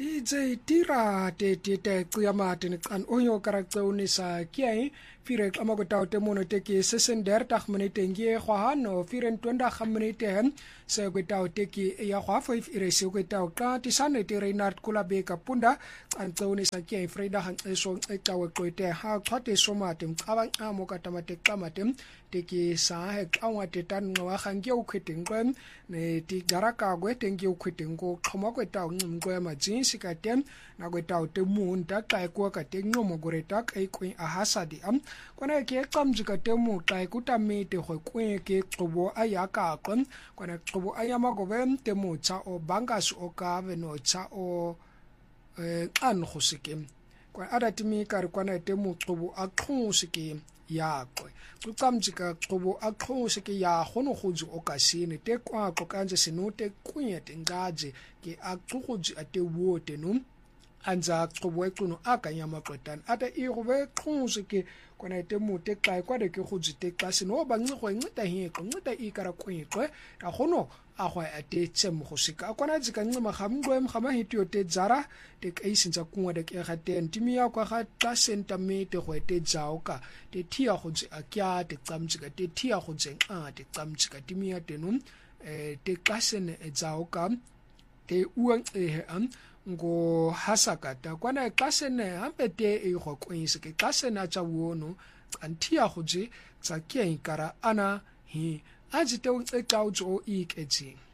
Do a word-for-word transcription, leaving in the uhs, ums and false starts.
di tse tira te te te qiyama te kan onyo karakter unisa kiai fire kama ko taute mono te ki sesen der tag minute ngie khwahano fire twenda khaminute hem se ko taute ki ya khwa five ire se ko tau ka ti sane te Reinhard Kulabe ka punda an unisa kiai Freda han eso e tawe ko te ha khate somate mqaba amo ka tamate kamate te ki sa he kawa te tan wa khange u khweteng kwem ne ti garaka gwe tengi u khweteng ko khoma ko tau ngwe ma jinsi ka tem na ko tau te mun ta kai ko ka te ngomo gore ta kai ko a hasadi am kona ke kamji ka te mu kai ku ta me te go ko ke qobo aya ka kon kona qobo aya ma go bem te mu cha o bangas o ka be no cha o eh an go seke kwa adatimi ka re kwana te mu qobo a qhong seke ya ko ku kamjika qobo a qhong seke ya gono goju o ka sine te kwa ko kanje sinote kunye te ngaje ke a qhugoji ate wote no anza qobo e qono akanya maqetana ata i go be qhong seke kwana te mu te kai kwa de ke goji te klase no ba ngi go ngita hi ko ngita i kara kwetwe ka gono a go ate tsemo go sika kwana dzika ncima gamngwe mgama hityo te dzara te kaisinza kunwa de ke ga te ntimi ya kwa ga tla centimeter go te dzaoka te thia go tse akya te tsamtsika te thia go tse a te tsamtsika timi ya te no eh te klasene e dzaoka te uang e am ngo hasakata kwana klasene ampe te e go kwinse ke klasene tsa wono antia go tse tsa ke inkara ana hi aji te o tse tau tso i ketsi